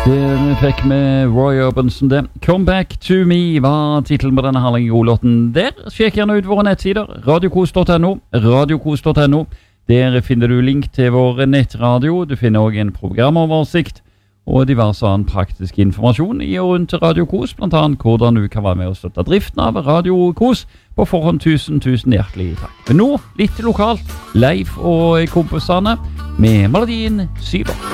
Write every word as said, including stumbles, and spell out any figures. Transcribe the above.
Det fikk med Roy Orbison det. Come Back To Me var titelen på denne herlige godlåten der. Sjekk gjerne ut våre nettsider, radiokos punktum no, radiokos punktum no. Der finner du link til vår nettradio. Du finner også en programoversikt og diverse annen praktisk informasjon i og rundt Radio Kos, blant annet hvordan du kan være med og støtte driften av Radio Kos. På forhånd tusen, tusen hjertelig takk. Men nå, litt lokalt, Leif og kompisene med melodien Syver.